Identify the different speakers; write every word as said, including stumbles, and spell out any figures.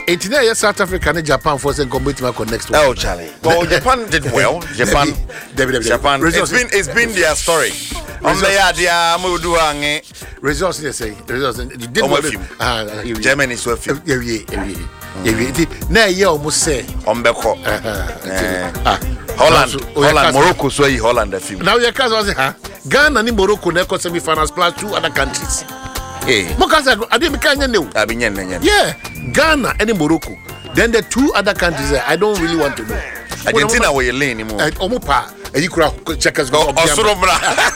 Speaker 1: eighty-nine years South Africa and Japan for saying compete to next one.
Speaker 2: Oh, Charlie. Well, Japan did well. Japan, Japan. It's been it's been their story. On the idea, we do hang.
Speaker 1: Results they say. Results. Ah,
Speaker 2: Germany is with you.
Speaker 1: Yeah, yeah, yeah, yeah. Now you almost say
Speaker 2: on Beko.
Speaker 1: Ah,
Speaker 2: Holland, Holland, Morocco. So you Holland the film.
Speaker 1: Now your case was huh? Ghana and Morocco never semi-finals plus two other countries.
Speaker 2: Hey,
Speaker 1: because I didn't kind of know. Yeah, Ghana and Morocco. Then the two other countries I don't really want to know.
Speaker 2: Argentina where you lane anymore.
Speaker 1: Omopa, and you could check us go.